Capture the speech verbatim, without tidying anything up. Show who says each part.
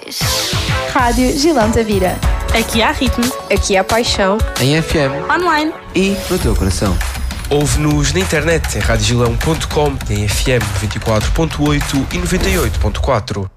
Speaker 1: Rádio Gilão Tavira.
Speaker 2: Aqui há ritmo.
Speaker 3: Aqui há paixão.
Speaker 4: Em F M.
Speaker 2: Online.
Speaker 4: E no teu coração.
Speaker 5: Ouve-nos na internet em rádio gilão ponto com, em F M noventa e quatro ponto oito e noventa e oito ponto quatro.